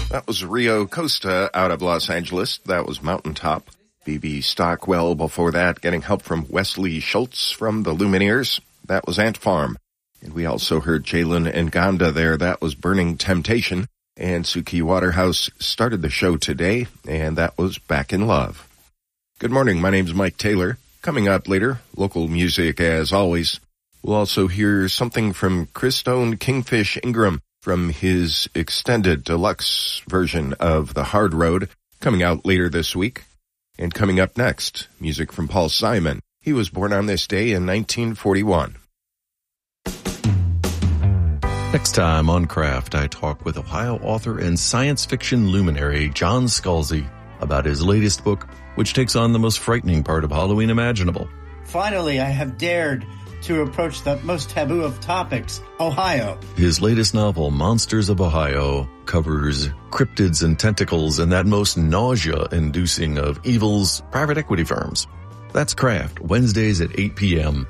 That was Rio Costa out of Los Angeles. That was Mountaintop. B.B. Stockwell before that, getting help from Wesley Schultz from the Lumineers. That was Ant Farm. And we also heard Jalen Nganda there. That was Burning Temptation. And Suki Waterhouse started the show today, and that was Back in Love. Good morning. My name's Mike Taylor. Coming up later, local music as always. We'll also hear something from Christone Kingfish Ingram from his extended deluxe version of The Hard Road, coming out later this week. And coming up next, music from Paul Simon. He was born on this day in 1941. Next time on Craft, I talk with Ohio author and science fiction luminary John Scalzi about his latest book, which takes on the most frightening part of Halloween imaginable. Finally, I have dared to approach the most taboo of topics, Ohio. His latest novel, Monsters of Ohio, covers cryptids and tentacles and that most nausea-inducing of evil's private equity firms. That's Craft, Wednesdays at 8 p.m.